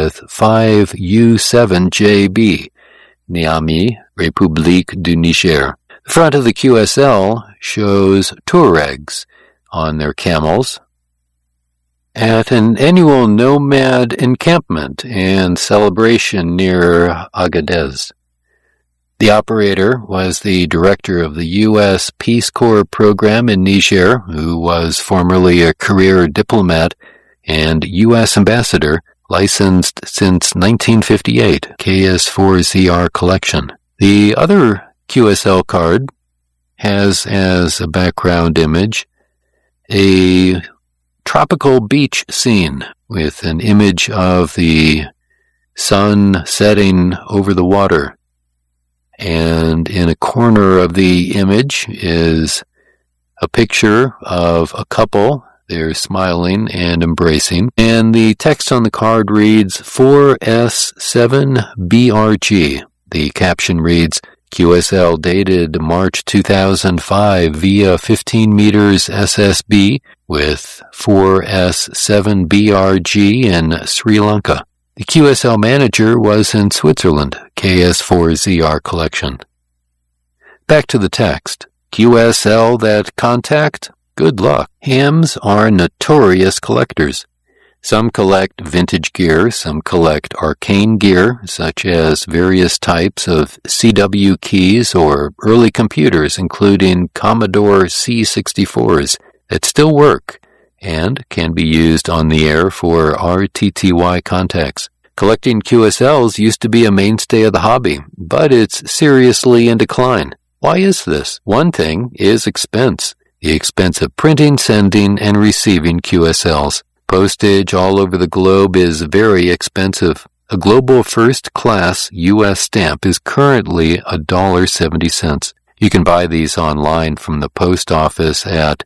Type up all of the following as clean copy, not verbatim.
with 5U7JB, Niamey, République du Niger. The front of the QSL shows Tuaregs on their camels at an annual nomad encampment and celebration near Agadez. The operator was the director of the U.S. Peace Corps program in Niger, who was formerly a career diplomat and U.S. ambassador, licensed since 1958, KS4ZR collection. The other QSL card has as a background image a tropical beach scene with an image of the sun setting over the water. And in a corner of the image is a picture of a couple. They're smiling and embracing. And the text on the card reads 4S7BRG. The caption reads, QSL dated March 2005 via 15 meters SSB with 4S7BRG in Sri Lanka. The QSL manager was in Switzerland, KS4ZR collection. Back to the text. QSL that contact? Good luck. Hams are notorious collectors. Some collect vintage gear, some collect arcane gear, such as various types of CW keys or early computers, including Commodore C64s, that still work and can be used on the air for RTTY contacts. Collecting QSLs used to be a mainstay of the hobby, but it's seriously in decline. Why is this? One thing is expense. The expense of printing, sending, and receiving QSLs. Postage all over the globe is very expensive. A global first-class U.S. stamp is currently $1.70. You can buy these online from the post office at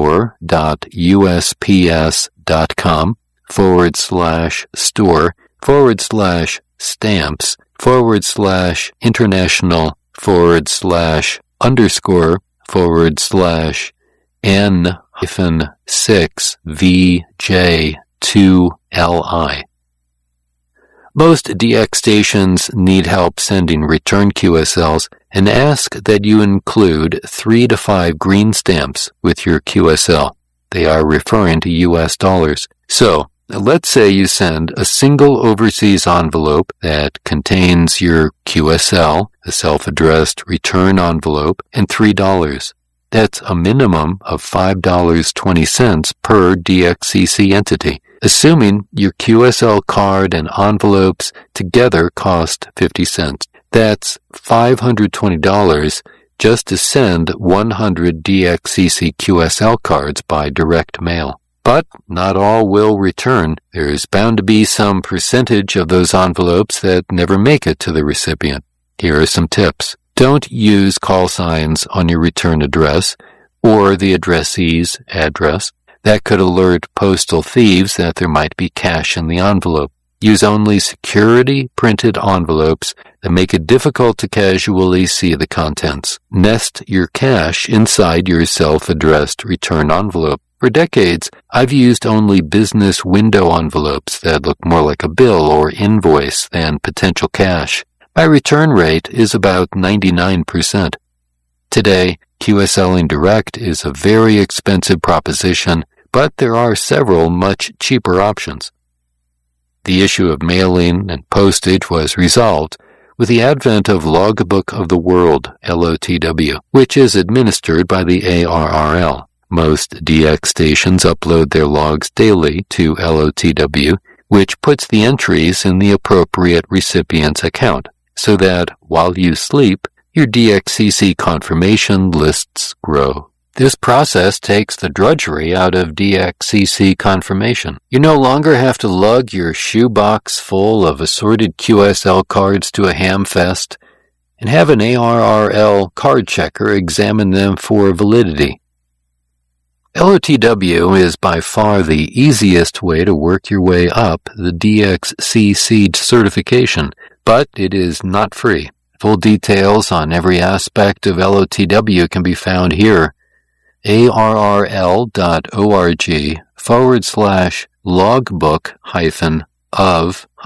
store.us.N-6VJ2LI. Most DX stations need help sending return QSLs and ask that you include 3 to 5 green stamps with your QSL. They are referring to US dollars. So, let's say you send a single overseas envelope that contains your QSL, a self-addressed return envelope, and $3. That's a minimum of $5.20 per DXCC entity, assuming your QSL card and envelopes together cost 50 cents. That's $520 just to send 100 DXCC QSL cards by direct mail. But not all will return. There's bound to be some percentage of those envelopes that never make it to the recipient. Here are some tips. Don't use call signs on your return address or the addressee's address. That could alert postal thieves that there might be cash in the envelope. Use only security printed envelopes that make it difficult to casually see the contents. Nest your cash inside your self-addressed return envelope. For decades, I've used only business window envelopes that look more like a bill or invoice than potential cash. My return rate is about 99%. Today, QSLing direct is a very expensive proposition, but there are several much cheaper options. The issue of mailing and postage was resolved with the advent of Logbook of the World, LOTW, which is administered by the ARRL. Most DX stations upload their logs daily to LOTW, which puts the entries in the appropriate recipient's account, so that while you sleep, your DXCC confirmation lists grow. This process takes the drudgery out of DXCC confirmation. You no longer have to lug your shoebox full of assorted QSL cards to a ham fest and have an ARRL card checker examine them for validity. LOTW is by far the easiest way to work your way up the DXCC certification, but it is not free. Full details on every aspect of LOTW can be found here. ARRL.org/logbook-of-world.